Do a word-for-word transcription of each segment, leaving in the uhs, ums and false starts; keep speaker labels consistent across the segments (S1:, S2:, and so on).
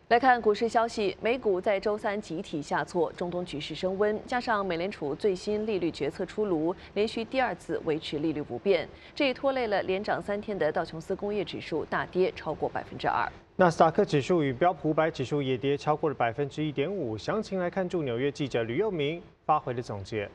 S1: 来看股市消息，美股在周三集体下挫，中东局势升温，加上美联储最新利率决策出炉，连续第二次维持利率不变，这也拖累了连涨三天的道琼斯工业指数大跌超过百分之二。
S2: 纳斯达克指数与标普五百指数也跌超过了百分之一点五。详情来看驻纽约记者吕佑明发回的总结。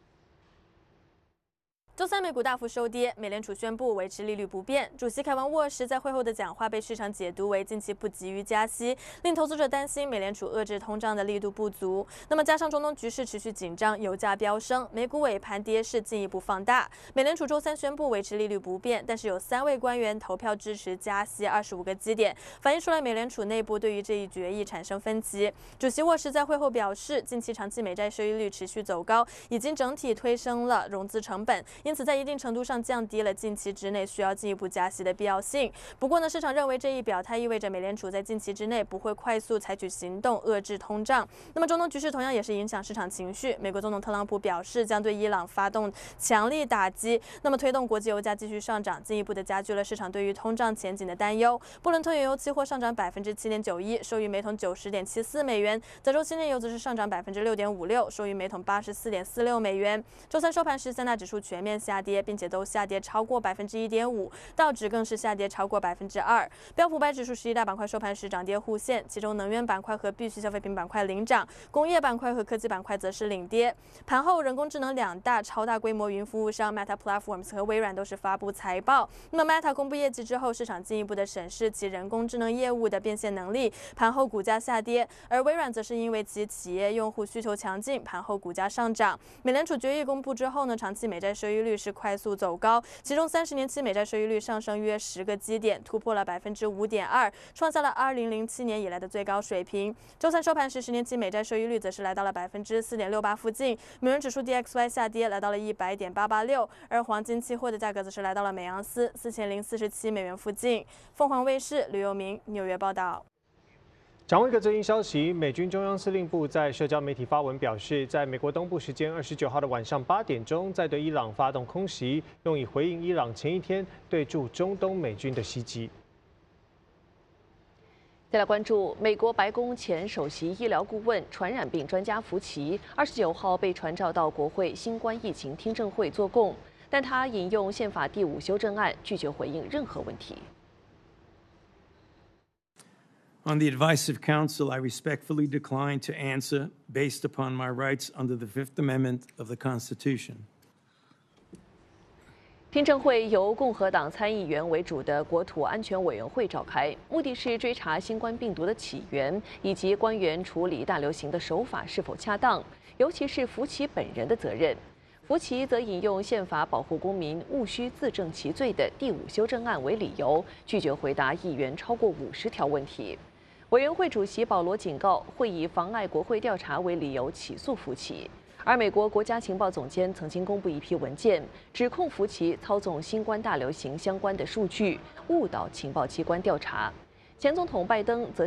S3: 周三美股大幅收跌，美联储宣布维持利率不变。主席凯文沃什在会后的讲话被市场解读为近期不急于加息，令投资者担心美联储遏制通胀的力度不足。那么加上中东局势持续紧张，油价飙升，美股尾盘跌势进一步放大。美联储周三宣布维持利率不变，但是有三位官员投票支持加息二十五个基点，反映出来美联储内部对于这一决议产生分歧。主席沃什在会后表示，近期长期美债收益率持续走高，已经整体推升了融资成本。因此，在一定程度上降低了近期之内需要进一步加息的必要性。不过呢，市场认为这一表态意味着美联储在近期之内不会快速采取行动遏制通胀。那么中东局势同样也是影响市场情绪。美国总统特朗普表示将对伊朗发动强力打击，那么推动国际油价继续上涨，进一步的加剧了市场对于通胀前景的担忧。布伦特原油期货上涨百分之七点九一，收于每桶九十点七四美元；德州期炼油则是上涨百分之六点五六，收于每桶八十四点四六美元。周三收盘时，三大指数全面下跌，并且都下跌超过百分之一点五，道指更是下跌超过百分之二。标普五百指数十一大板块收盘时涨跌互现，其中能源板块和必需消费品板块领涨，工业板块和科技板块则是领跌。盘后，人工智能两大超大规模云服务商 Meta Platforms 和微软都是发布财报。那么 Meta 公布业绩之后，市场进一步的审视其人工智能业务的变现能力，盘后股价下跌。而微软则是因为其企业用户需求强劲，盘后股价上涨。美联储决议公布之后呢，长期美债收益率是快速走高，其中三十年期美债收益率上升约十个基点，突破了百分之五点二，创下了二零零七年以来的最高水平。周三收盘时，十年期美债收益率则是来到了百分之四点六八附近。美元指数 D X Y 下跌，来到了一百点八八六，而黄金期货的价格则是来到了每盎司四千零四十七美元附近。凤凰卫视吕佑明纽约报道。
S2: 掌握一个最新消息，美军中央司令部在社交媒体发文表示，在美国东部时间二十九号的晚上八点钟，在对伊朗发动空袭，用以回应伊朗前一天对驻中东美军的袭击。
S1: 再来关注美国白宫前首席医疗顾问、传染病专家福奇，二十九号被传召到国会新冠疫情听证会作供，但他引用宪法第五修正案，拒绝回应任何问题。
S4: On the advice of counsel, I respectfully decline to answer based upon my rights under the Fifth Amendment of the Constitution.
S1: 听证会由共和党参议员为主的国土安全委员会召开，目的是追查新冠病毒的起源以及官员处理大流行的手法是否恰当，尤其是福奇本人的责任。福奇则引用宪法保护公民务须自证其罪的第五修正案为理由，拒绝回答议员超过五十条问题。委员会主席保罗警告，会以妨碍国会调查为理由起诉福奇。而美国国家情报总监曾经公布一批文件，指控福奇操纵新冠大流行相关的数据，误导情报机关调查。前总统拜登则